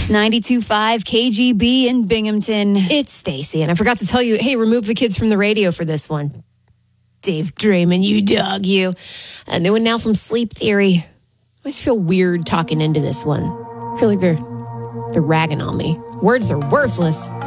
It's 92.5 KGB in Binghamton. It's Stacy, and I forgot to tell you, hey, remove the kids from the radio for this one. Dave Draymond, you dog, you. A new one now from Sleep Theory. I always feel weird talking into this one. I feel like they're ragging on me. Words are worthless.